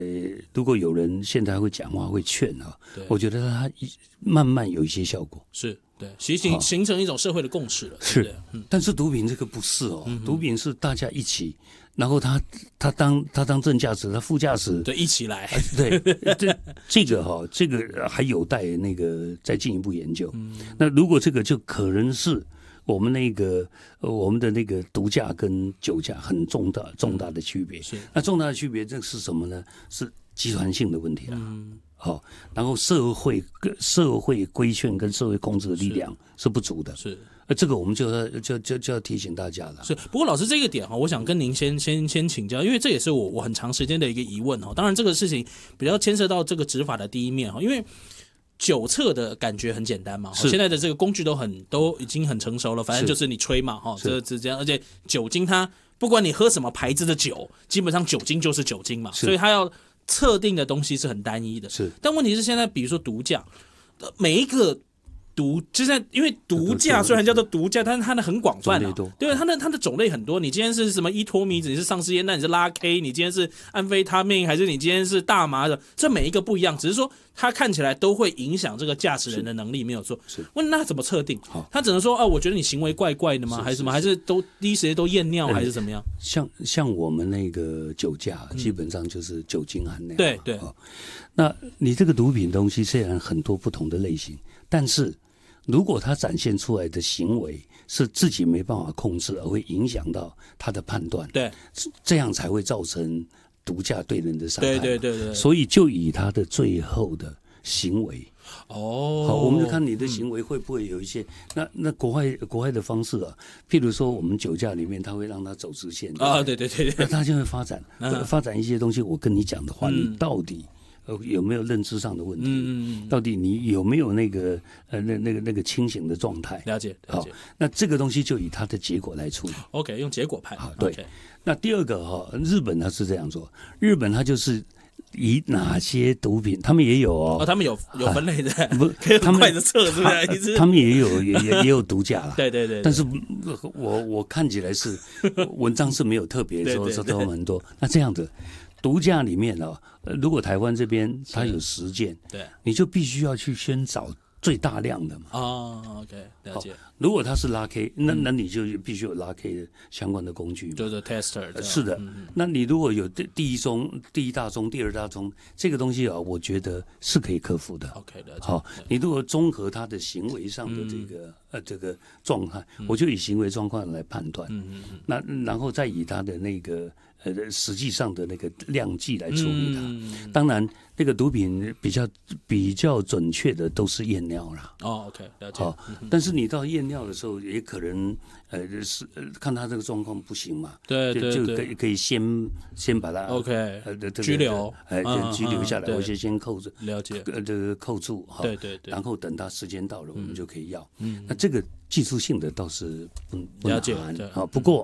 如果有人现在会讲话会劝啊，我觉得他慢慢有一些效果。 是对，形成一种社会的共识了。 是， 对不对？ 但是毒品这个不是哦，毒品是大家一起，然后他当正驾驶，他副驾驶， 对，一起来。 对，这个这个还有待那个再进一步研究。那如果这个就可能是我们的那个毒驾跟酒驾很重大的区别。 是， 那重大的区别这是什么呢？是集团性的问题了。然后社会规劝跟社会控制的力量是不足的。 是， 这个我们就要提醒大家了。 是，不过老师这个点我想跟您先请教，因为这也是我很长时间的一个疑问当然这个事情比较牵涉到这个执法的第一面因为酒测的感觉很简单嘛，现在的这个工具都已经很成熟了，反正就是你吹嘛这样，而且酒精它不管你喝什么牌子的酒，基本上酒精就是酒精嘛，所以它要测定的东西是很单一的。 是， 但问题是现在比如说毒驾，每一个就是因为毒驾虽然叫做毒驾，但是它的很广泛对，它的种类很多。你今天是什么依托米子，你是丧尸烟，那你是拉 K， 你今天是安非他命，还是你今天是大麻的？这每一个不一样，只是说它看起来都会影响这个驾驶人的能力，没有错。问那怎么测定？他只能说我觉得你行为怪怪的吗？还是什么？还是都第一时间都验尿，还是怎么样？ 像我们那个酒驾，基本上就是酒精含量。 对。 那你这个毒品东西虽然很多不同的类型，但是如果它展现出来的行为是自己没办法控制，而会影响到他的判断， 对， 这样才会造成毒驾对人的伤害。 对。 所以就以他的最后的行为。好，我们就看你的行为会不会有一些那国外的方式譬如说我们酒驾里面，他会让他走直线对， 那他就会发展一些东西。我跟你讲的话，你到底有没有认知上的问题？到底你有没有那个清醒的状态？ 了解。 好，那这个东西就以它的结果来处理。 OK， 用结果派。 对。 Okay. 那第二个日本他是这样做，日本他就是以哪些毒品，他们也有他们有分类的，可以很快的测，是不是？ 他们也有毒驾啦。 对。 但是我看起来是文章是没有特别说他们很多。那这样子。毒驾里面如果台湾这边它有10件， 对， 你就必须要去先找最大量的嘛。 OK， 了解。 如果它是拉 K， 那你就必须有拉 K 的相关的工具嘛， 就是 tester。 是的，那你如果有第一大宗、第二大宗这个东西我觉得是可以克服的。 OK， 了解。 好，你如果综合他的行为上的这个状态，我就以行为状况来判断。那然后再以他的那个实际上的那个量剂来处理它。当然，那个毒品比较准确的都是验尿啦。 OK， 了解。 但是你到验尿的时候，也可能看他这个状况不行嘛。 对， 就可以先把他 OK 拘留， 拘留下来，或者先扣着， 了解， 这个扣住对， 然后等他时间到了，我们就可以要。那这个技术性的倒是不了解不过。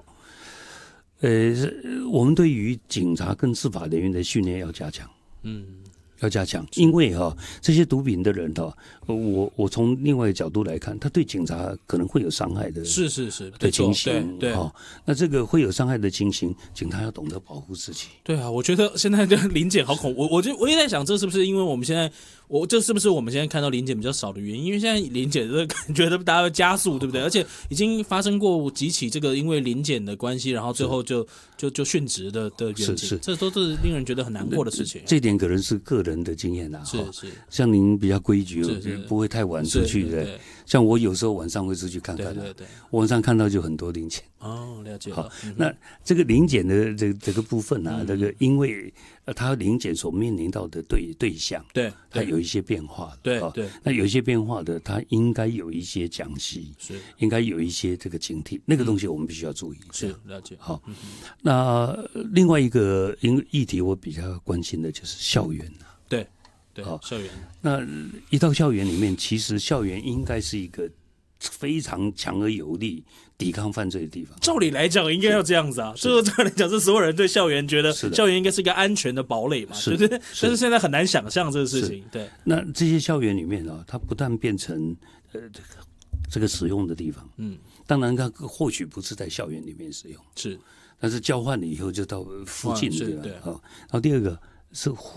我们对于警察跟司法人员的训练要加强，要加强，因为这些毒品的人我从另外一个角度来看，他对警察可能会有伤害的， 是的情形， 对， 那这个会有伤害的情形，警察要懂得保护自己。 对啊，我觉得现在的临检好恐怖，我也在想，这是不是因为我们现在。这是不是我们现在看到临检比较少的原因？因为现在临检的感觉大家要加速，对不对？而且已经发生过几起这个因为临检的关系，然后最后就殉职的远景，这都是令人觉得很难过的事情。 这点可能是个人的经验是。 像您比较规矩，不会太晚出去的。像我有时候晚上会出去看看， 对， 晚上看到就很多临检。 了解。 好，那这个临检的这个部分这个因为他临检所面临到的对象， 对， 他有一些变化， 对， 那有一些变化的，他应该有一些讲习，应该有一些这个警惕，那个东西我们必须要注意。 是，了解。 好，那另外一个议题我比较关心的就是校园。 对，校园。 那一到校园里面，其实校园应该是一个非常强而有力抵抗犯罪的地方。 照理来讲应该要这样子啊，照理来讲是所有人对校园觉得校园应该是一个安全的堡垒嘛，对不对？但是现在很难想象这个事情。对， 那这些校园里面它不但变成这个使用的地方，当然它或许不是在校园里面使用， 是， 但是交换了以后就到附近的地方。然后第二个是